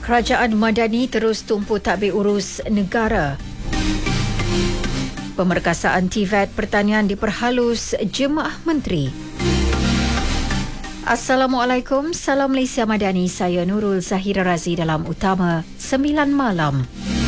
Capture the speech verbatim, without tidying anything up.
Kerajaan Madani terus tumpu tadbir urus negara. Pemerkasaan T V E T Pertanian diperhalus Jemaah Menteri. Assalamualaikum, salam Malaysia Madani. Saya Nurul Zahira Razi dalam Utama sembilan malam.